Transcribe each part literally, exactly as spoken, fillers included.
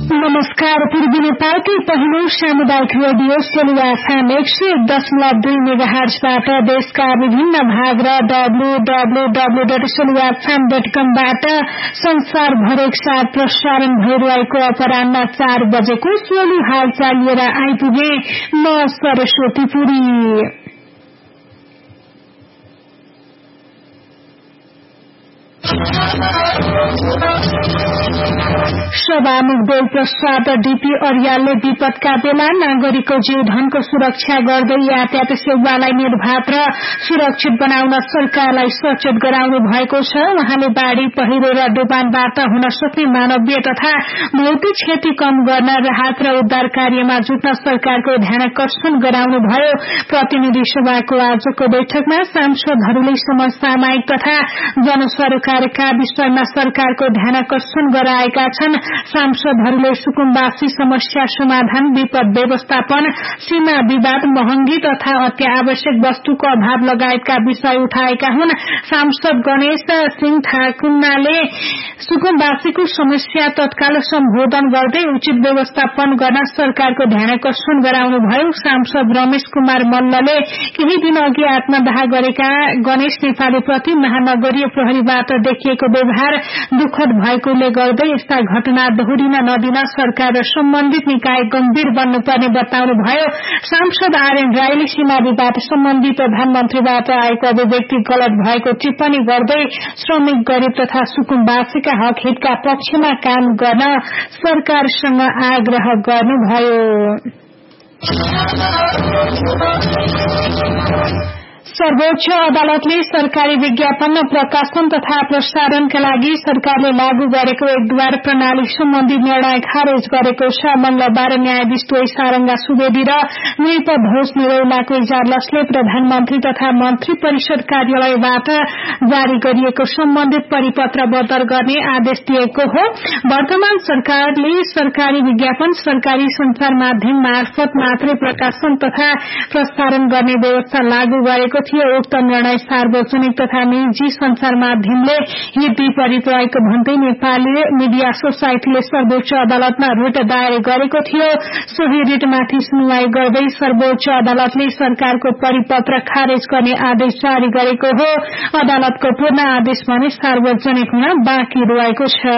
नमस्कार। पूर्वी नेपालकै पहिलो सामुदायिक रेडियो सेलुवा एफएम एक सय दशमलव दुई मेगाहर्जबाट देशका विभिन्न भाग र W W W dot सेलुवा FM dot कमबाट संसारभर एकसाथ प्रसारण भइरहेको अपराह्न चार बजेको सोलु हालचाल लिएर आइपुगे म सरस्वती पुरी। सभामुख देव प्रसाद डीपी अर्यालले विपदका बेला नागरिकको जीव धनको सुरक्षा गर्दै यातायात सेवालाई निर्बाध र सुरक्षित बनाउन सरकारलाई सचेत गराउनु भएको छ। उहाँले बाढ़ी पहिरो र डुबानबाट हुन सक्ने मानवीय तथा भौतिक क्षति कम गर्न राहत र उद्धार कार्यमा जुट्न सरकारको ध्यानाकर्षण गराउनु भयो। प्रतिनिधि सभाको आजको बैठकमा सांसदहरूले समसामयिक तथा जनसरकारका विषयमा सरकारको ध्यानाकर्षण गराएका छन्। सांसदहरूले सुकुम्बासी समस्या समाधान, विपद व्यवस्थापन, सीमा विवाद, महंगी तथा अत्यावश्यक वस्तुको अभाव लगायतका विषय उठाएका हुन्। सांसद गणेश सिंह ठाकुरले सुकुम्बासीको समस्या तत्काल सम्बोधन गर्दै उचित व्यवस्थापन गर्न सरकारको ध्यानाकर्षण गराउनु भयो। सांसद रमेश कुमार मल्लले केही दिन अघि आत्मदाह गरेका गणेश नेपाली प्रति महानगरीय प्रहरीबाट देखिएको व्यवहार दुखद भएकोले गर्दै यस्ता घटना दोहोरिन नदिन सरकार र सम्बन्धित निकाय गम्भीर बन्नुपर्ने बताउनु भयो। सांसद आरएन राईले सीमा विवाद सम्बन्धी प्रधानमन्त्रीबाट आएको अभिव्यक्ति गलत भएको टिप्पणी गर्दै श्रमिक, गरीब तथा सुकुम्बासीका हक हितका पक्षमा काम गर्न सरकारसँग आग्रह गर्नुभयो। सर्वोच्च अदालतले सरकारी विज्ञापन प्रकाशन तथा प्रसारणका लागि सरकारले लागू गरेको एकद्वार प्रणाली सम्बन्धी निर्णय खारेज गरेको छ। मंगलबार न्यायाधीश द्वै सारंगा सुवेदी र नृप घोष निरौलाको इजलासले प्रधानमन्त्री तथा मन्त्री परिषद कार्यालयबाट जारी गरिएको सम्बन्धित परिपत्र बदर गर्ने आदेश दिएको हो। वर्तमान सरकारले सरकारी विज्ञापन सरकारी संचार माध्यम मार्फत मात्रै प्रकाशन तथा प्रसारण गर्ने व्यवस्था लागू गरेको थियो। उक्त निर्णय सार्वजनिक तथा निजी संचार माध्यमले हित विपरीत रहेको भन्दै नेपाली मिडिया सोसाइटीले सर्वोच्च अदालतमा रिट दायर गरेको थियो। सोही रिटमाथि सुनवाई गर्दै सर्वोच्च अदालतले सरकारको परिपत्र खारेज गर्ने आदेश जारी गरेको हो। अदालतको पूर्ण आदेश भने सार्वजनिक हुन बाँकी रहेको छ।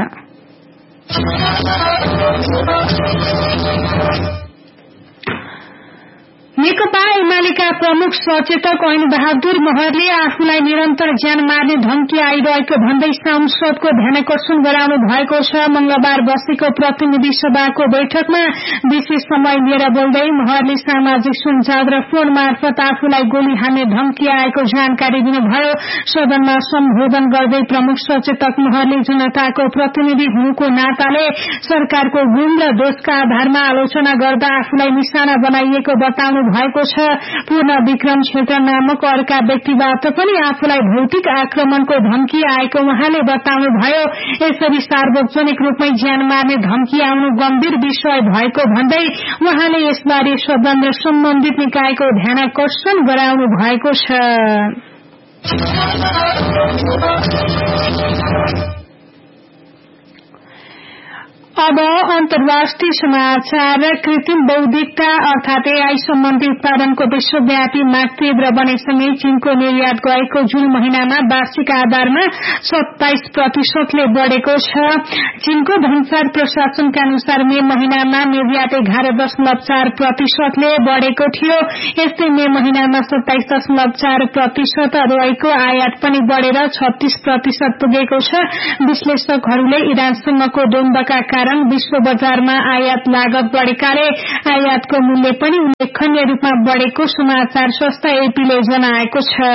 नेकपा एमालेका प्रमुख सचेतक ऐन बहादुर महरले आफूलाई निरन्तर ज्यान मार्ने धम्की आइरहेको भन्दै सांसदको ध्यानाकर्षण गराउनु भएको छ। मंगलबार बसेको प्रतिनिधि सभाको बैठकमा विशेष समय लिएर बोल्दै महरले सामाजिक सञ्जाल र फोन मार्फत आफूलाई गोली हान्ने धम्की आएको जानकारी दिनुभयो। सदनमा सम्बोधन गर्दै प्रमुख सचेतक महरले जनताको प्रतिनिधि हुनुको नाताले सरकारको गुण र दोषका आधारमा आलोचना गर्दा आफूलाई निशाना बनाइएको बताउनु भएको छ। पूर्ण विक्रम क्षेत्र नामक अर्का व्यक्तिबाट पनि आफूलाई भौतिक आक्रमणको धम्की आएको उहाँले बताउनु भयो। यसरी सार्वजनिक रूपमै ज्यान मार्ने धम्की आउनु गम्भीर विषय भएको भन्दै उहाँले यसबारे सदन र सम्बन्धित निकायको ध्यानाकर्षण गराउनु भएको छ। अब अन्तर्राष्ट्रिय समाचार। कृत्रिम बौद्धिकता अर्थात एआई सम्बन्धी उत्पादनको विश्वव्यापी माग तीव्र बनेसँगै चीनको निर्यात गएको जुन महिनामा वार्षिक आधारमा सत्ताइस प्रतिशतले बढ़ेको छ। चीनको भन्सार प्रशासनका अनुसार मे महिनामा निर्यात एघार दशमलव चार प्रतिशतले बढ़ेको थियो। यस्तै मे महिनामा सत्ताइस दशमलव चार प्रतिशत रहेको आयात पनि बढ़ेर छत्तीस प्रतिशत पुगेको छ। विश्लेषकहरूले इरानसँगको द्वन्द्वका कारण विश्व बजारमा आयात लागत बढ़ेकाले आयातको मूल्य पनि उल्लेखनीय रूपमा बढ़ेको समाचार संस्था एपीले जनाएको छ।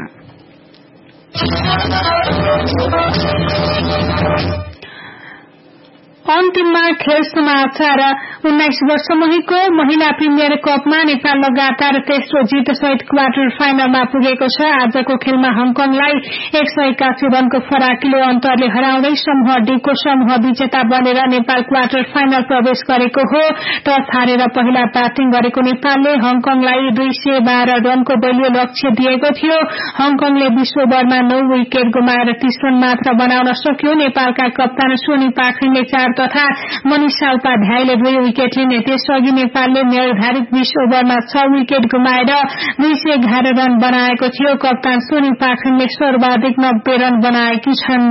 अन्तिममा खेल समाचार। उन्नाइस वर्ष मुनिको महिला प्रिमियर कपमा नेपाल लगातार तेस्रो जीत सहित क्वार्टर फाइनलमा पुगेको छ। आजको खेलमा हङकङलाई एक सय एकासी रनको फराकिलो अन्तरले हराउँदै समूह डीको समूह विजेता बनेर नेपाल क्वार्टर फाइनल प्रवेश गरेको हो। टस हारेर पहिला ब्याटिङ गरेको नेपालले हङकङलाई दुई सय बाह्र रनको बलियो लक्ष्य दिएको थियो। हङकङले विश्वभरमा नौ विकेट गुमाएर तीस रन मात्र बनाउन सक्यो। नेपालका कप्तान सोनी पाखरिनले चार तथा मनिषा उपाध्यायले दुई विकेट लिने। त्यसअघि नेपालले निर्धारित बीस ओभरमा छ विकेट गुमाएर दुई सय एघार रन बनाएको थियो। कप्तान सोनी पाखनले सर्वाधिक नब्बे रन बनाएकी छन्।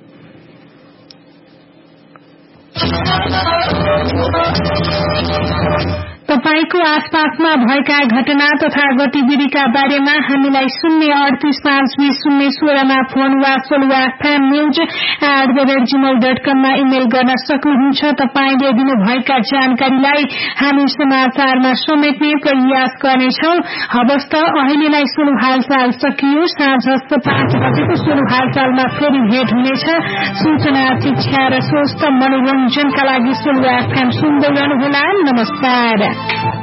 तपाईको आसपासमा भएका घटना तथा गतिविधिका बारेमा हामीलाई शून्य अडतीस पाँच बीस शून्य सोह्रमा फोन वा सोलुवा FM news at the rate Gmail dot कममा इमेल गर्न सक्नुहुन्छ। तपाईले दिनुभएका जानकारीलाई हामी समाचारमा समेट्ने प्रयास गर्नेछौं। हवस् त अहिलेलाई सुरु हालचाल सकियो। साँझ पाँच बजेको सुरु हालचालमा फेरि भेट हुनेछ। सूचना, शिक्षा र स्वस्थ मनोरञ्जनका लागि सोलुवा एफएम सुन्दै रहनुहोला। नमस्कार।